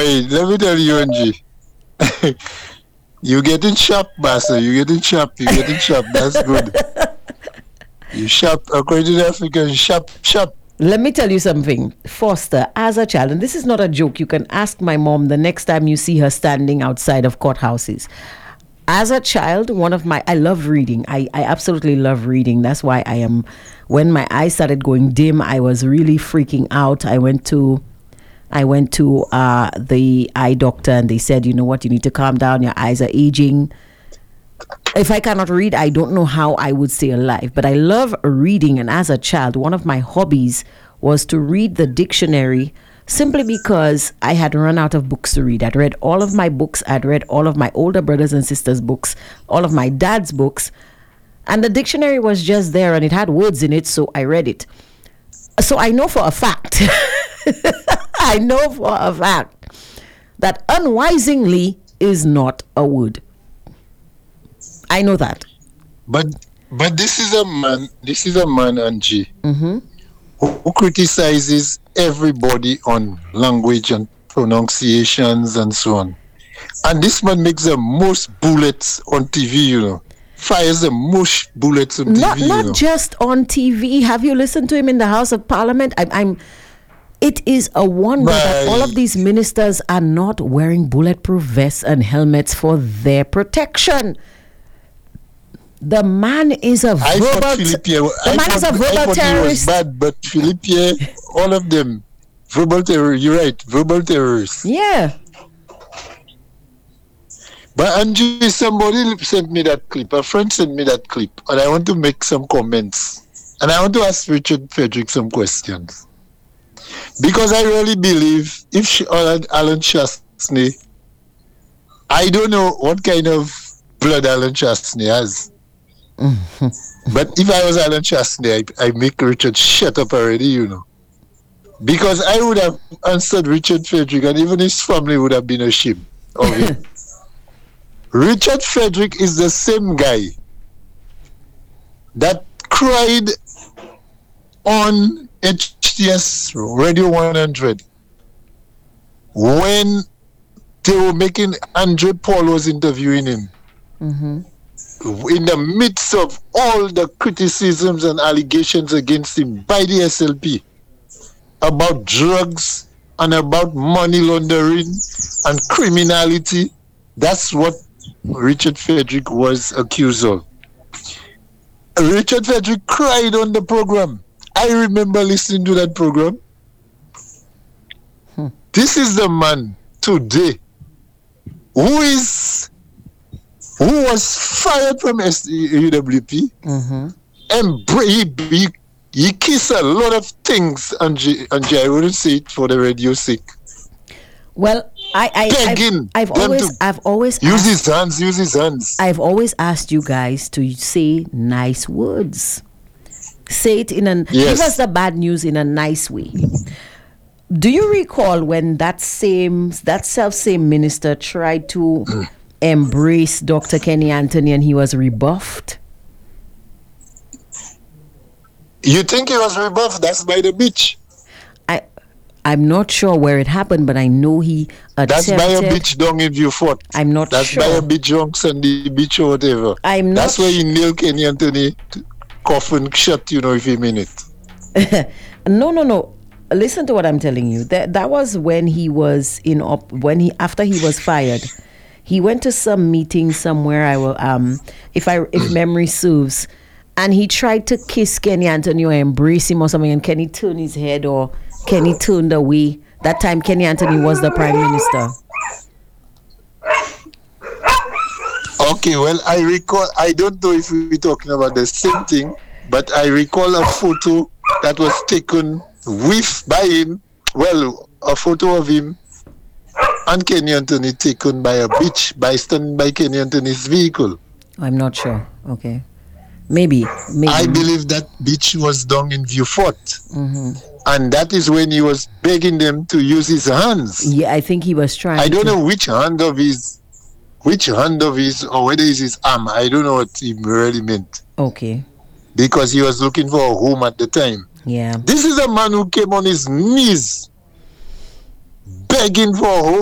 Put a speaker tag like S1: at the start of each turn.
S1: Boy, let me tell you, Angie. You getting sharp, Master. You getting sharp. You getting sharp. That's good. You sharp. According to the African, sharp, sharp.
S2: Let me tell you something, Foster, as a child, and this is not a joke, you can ask my mom the next time you see her standing outside of courthouses. As a child, I love reading. I absolutely love reading. That's why when my eyes started going dim, I was really freaking out. I went to the eye doctor and they said, you know what, you need to calm down. Your eyes are aging. If I cannot read, I don't know how I would stay alive. But I love reading. And as a child, one of my hobbies was to read the dictionary simply because I had run out of books to read. I'd read all of my books. I'd read all of my older brothers and sisters' books, all of my dad's books. And the dictionary was just there and it had words in it. So I read it. So I know for a fact, that unwisely is not a word. I know that.
S1: But this is a man, Angie, who criticizes everybody on language and pronunciations and so on. And this man makes the most bullets on TV, Fires the most bullets on TV.
S2: Not just on TV. Have you listened to him in the House of Parliament? It is a wonder that all of these ministers are not wearing bulletproof vests and helmets for their protection. The man is a verbal terrorist.
S1: Bad, but Philippe, all of them, verbal terrorists. You're right, verbal terrorists.
S2: Yeah.
S1: But Angie, somebody sent me that clip. A friend sent me that clip, and I want to make some comments. And I want to ask Richard Frederick some questions. Because I really believe if Alan Chastanet, I don't know what kind of blood Alan Chastanet has. But if I was Alan Chastanet, I make Richard shut up already, Because I would have answered Richard Frederick and even his family would have been ashamed of him. Richard Frederick is the same guy that cried on HTS Radio 100 when they were making Andre Paul was interviewing him. In the midst of all the criticisms and allegations against him by the SLP about drugs and about money laundering and criminality, that's what Richard Frederick was accused of. Richard Frederick cried on the program. I remember listening to that program. This is the man today who was fired from UWP, and he kissed a lot of things, Angie, I wouldn't say it for the radio's sake.
S2: Well, I've always
S1: use his hands.
S2: I've always asked you guys to say nice words. Say it give us the bad news in a nice way. Do you recall when that self-same minister tried to embrace Dr. Kenny Anthony and he was rebuffed?
S1: You think he was rebuffed? That's by the beach.
S2: I'm not sure where it happened, but I know he attempted.
S1: That's by a beach down in Vieux-Fort.
S2: I'm not sure.
S1: That's by a beach on Sandy Beach or whatever. That's where he nailed Kenny Anthony coffin shut, if you mean it.
S2: No. Listen to what I'm telling you. That was when he was after he was fired. He went to some meeting somewhere. If memory serves, and he tried to kiss Kenny Anthony or embrace him or something, and Kenny turned his head or Kenny turned away. That time Kenny Anthony was the prime minister.
S1: Okay, well, I recall, I don't know if we're talking about the same thing, but I recall a photo that was taken by him, a photo of him and Kenny Anthony taken by a beach, standing by Kenny Anthony's vehicle.
S2: I'm not sure. Okay. Maybe.
S1: I believe that beach was down in Vieux-Fort. And that is when he was begging them to use his hands.
S2: Yeah, I think he was trying.
S1: I don't know which hand of his, or whether it's his arm. I don't know what he really meant.
S2: Okay.
S1: Because he was looking for a home at the time.
S2: Yeah.
S1: This is a man who came on his knees begging for a home